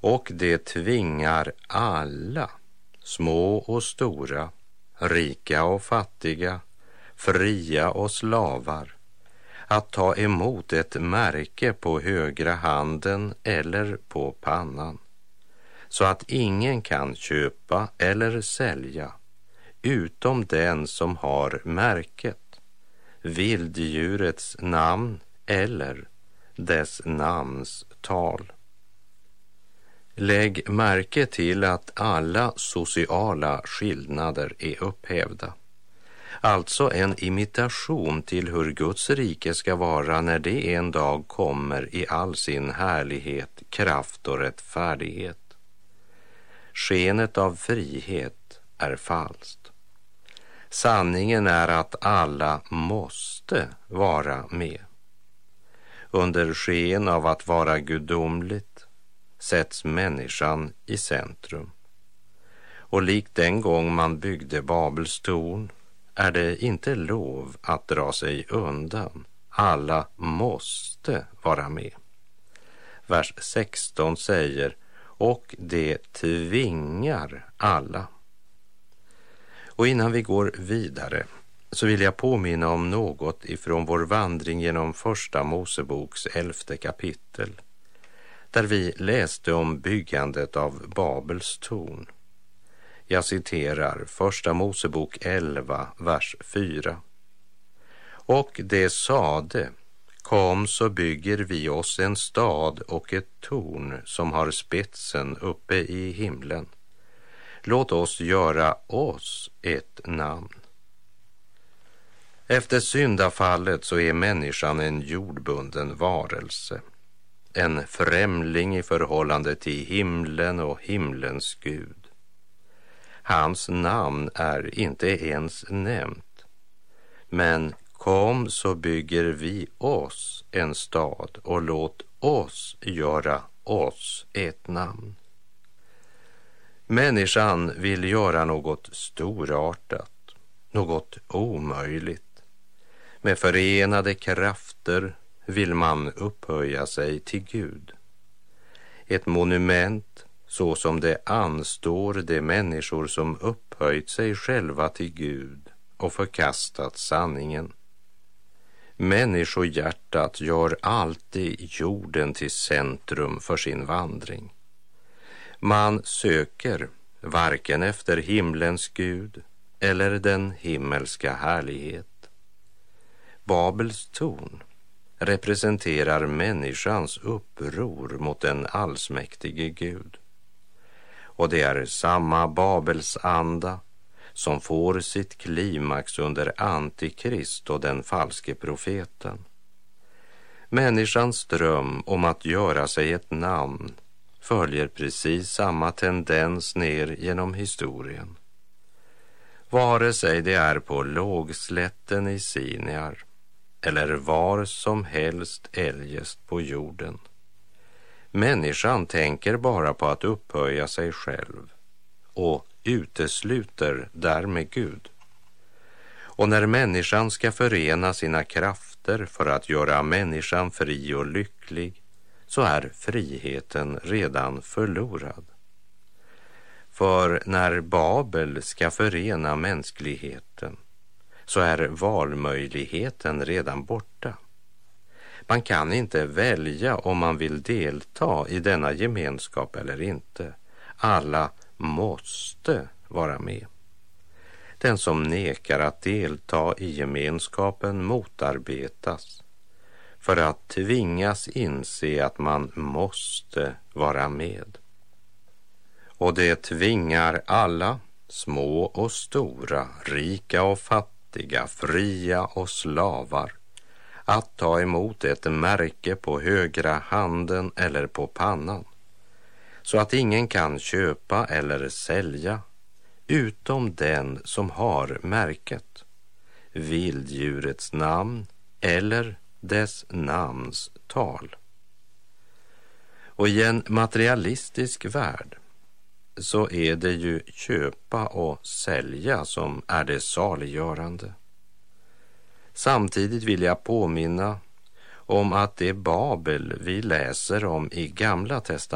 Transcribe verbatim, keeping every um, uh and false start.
och det tvingar alla, små och stora, rika och fattiga, fria och slavar, att ta emot ett märke på högra handen eller på pannan, så att ingen kan köpa eller sälja utom den som har märket, vilddjurets namn eller dess namns tal. Lägg märke till att alla sociala skillnader är upphävda. Alltså en imitation till hur Guds rike ska vara när det en dag kommer i all sin härlighet, kraft och rättfärdighet. Skenet av frihet är falskt. Sanningen är att alla måste vara med. Under sken av att vara gudomligt sätts människan i centrum. Och likt den gång man byggde Babels torn är det inte lov att dra sig undan. Alla måste vara med. Vers sexton säger, och det tvingar alla. Och innan vi går vidare så vill jag påminna om något ifrån vår vandring genom första Moseboks elfte kapitel, där vi läste om byggandet av Babels torn. Jag citerar första Mosebok elva, vers fyra. Och det sade, kom så bygger vi oss en stad och ett torn som har spetsen uppe i himlen. Låt oss göra oss ett namn. Efter syndafallet så är människan en jordbunden varelse, en främling i förhållande till himlen och himlens Gud. Hans namn är inte ens nämnt, men kom så bygger vi oss en stad och låt oss göra oss ett namn. Människan vill göra något storartat, något omöjligt. Med förenade krafter vill man upphöja sig till Gud. Ett monument så som det anstår de människor som upphöjt sig själva till Gud och förkastat sanningen. Människohjärtat gör alltid jorden till centrum för sin vandring. Man söker varken efter himlens Gud eller den himmelska härlighet. Babels torn representerar människans uppror mot den allsmäktige Gud. Och det är samma Babels anda som får sitt klimax under Antikrist och den falske profeten. Människans dröm om att göra sig ett namn följer precis samma tendens ner genom historien. Vare sig det är på lågslätten i Siniar eller var som helst eljest på jorden. Människan tänker bara på att upphöja sig själv och utesluter därmed Gud. Och när människan ska förena sina krafter för att göra människan fri och lycklig, så är friheten redan förlorad. För när Babel ska förena mänskligheten, så är valmöjligheten redan borta. Man kan inte välja om man vill delta i denna gemenskap eller inte. Alla måste vara med. Den som nekar att delta i gemenskapen motarbetas för att tvingas inse att man måste vara med. Och det tvingar alla, små och stora, rika och fattiga, fria och slavar, att ta emot ett märke på högra handen eller på pannan, så att ingen kan köpa eller sälja utom den som har märket, vilddjurets namn eller dess namns tal. Och i en materialistisk värld så är det ju köpa och sälja som är det saliggörande. Samtidigt vill jag påminna om att det Babel vi läser om i Gamla testamentet